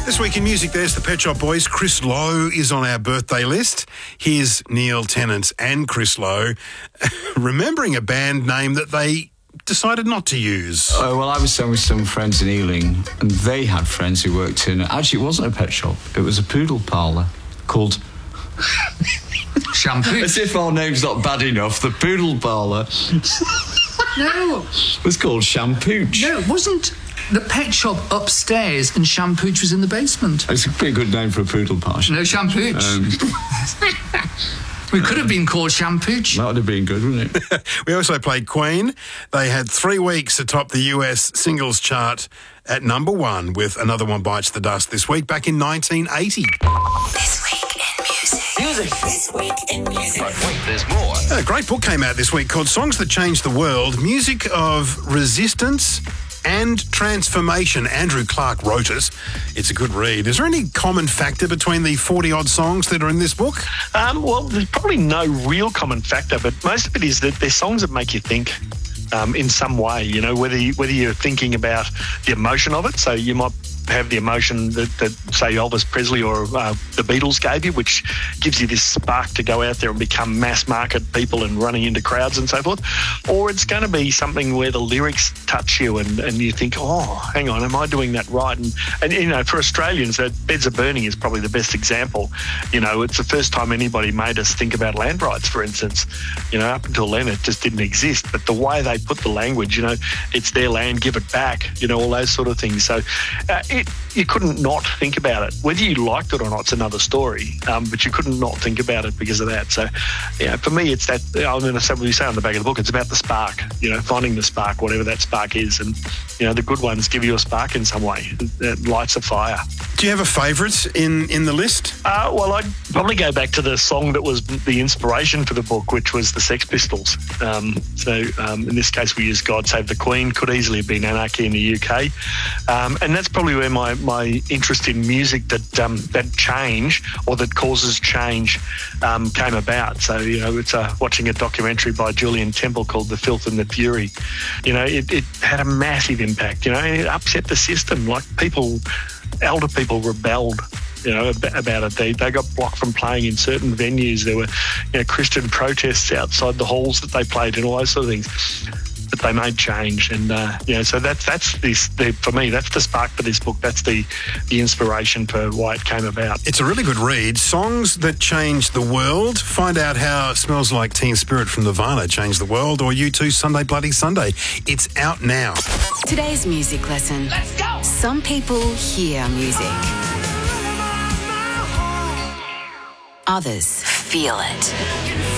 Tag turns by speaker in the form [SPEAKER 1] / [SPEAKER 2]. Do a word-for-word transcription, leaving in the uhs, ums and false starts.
[SPEAKER 1] This week in music, there's the Pet Shop Boys. Chris Lowe is on our birthday list. Here's Neil Tennant and Chris Lowe remembering a band name that they decided not to use.
[SPEAKER 2] Oh, well, I was staying with some friends in Ealing, and they had friends who worked in... Actually, it wasn't a pet shop. It was a poodle parlour called...
[SPEAKER 3] Shampoo.
[SPEAKER 2] As if our name's not bad enough, the poodle parlour...
[SPEAKER 3] No.
[SPEAKER 2] was called Shampooch.
[SPEAKER 3] No, it wasn't... The pet shop upstairs and Shampooch was in the basement.
[SPEAKER 2] It's a pretty good name for a poodle parlour.
[SPEAKER 3] No, Shampooch.
[SPEAKER 2] Um,
[SPEAKER 3] we could have been called Shampooch.
[SPEAKER 2] That would have been good, wouldn't it?
[SPEAKER 1] We also played Queen. They had three weeks to top the U S singles chart at number one with Another One Bites the Dust this week, back in nineteen eighty.
[SPEAKER 4] This week in music. Music. This week in music.
[SPEAKER 5] But wait, there's more.
[SPEAKER 1] A great book came out this week called Songs That Changed the World, Music of Resistance and Transformation. Andrew Clark wrote it. It's a good read. Is there any common factor between the forty-odd songs that are in this book?
[SPEAKER 6] Um, well, there's probably no real common factor, but most of it is that they're songs that make you think um, in some way, you know, whether, you, whether you're thinking about the emotion of it. So you might have the emotion that, that say, Elvis Presley or uh, the Beatles gave you, which gives you this spark to go out there and become mass market people and running into crowds and so forth. Or it's going to be something where the lyrics touch you and, and you think, oh, hang on, am I doing that right? And, and you know, for Australians, uh, Beds of Burning is probably the best example. You know, it's the first time anybody made us think about land rights, for instance. You know, up until then, it just didn't exist. But the way they put the language, you know, it's their land, give it back, you know, all those sort of things. So uh, it, you couldn't not think about it. Whether you liked it or not, it's another story. Um, but you couldn't not think about it because of that. So, yeah, for me, it's that. I'm going to say what you say on the back of the book. It's about the spark. You know, finding the spark, whatever that spark is, and you know, the good ones give you a spark in some way. It lights a fire.
[SPEAKER 1] Do you have a favourite in, in the list?
[SPEAKER 6] Uh, well, I'd probably go back to the song that was the inspiration for the book, which was the Sex Pistols. Um, so um, in this case, we used God Save the Queen. Could easily have been Anarchy in the U K. Um, and that's probably where my, my interest in music that um, that change or that causes change um, came about. So, you know, it's uh, watching a documentary by Julian Temple called The Filth and the Fury. You know, it, it had a massive impact, you know, and it upset the system. Like people, elder people rebelled, you know, about it. They they got blocked from playing in certain venues. There were, you know, Christian protests outside the halls that they played and all those sort of things. But they made change, and uh, you know, so that's that's this the, for me. That's the spark for this book. That's the the inspiration for why it came about.
[SPEAKER 1] It's a really good read. Songs That Changed the World. Find out how Smells Like Teen Spirit from Nirvana changed the world, or U two Sunday Bloody Sunday. It's out now.
[SPEAKER 4] Today's music lesson. Let's go. Some people hear music. Others feel it.